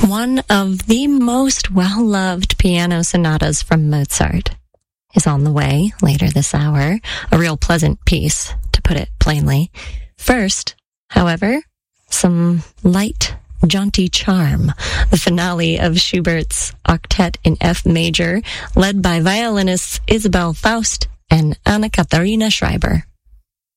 One of the most well-loved piano sonatas from Mozart is on the way later this hour. A real pleasant piece, to put it plainly. First, however, some light, jaunty charm. The finale of Schubert's Octet in F major, led by violinists Isabel Faust and Anna Katharina Schreiber.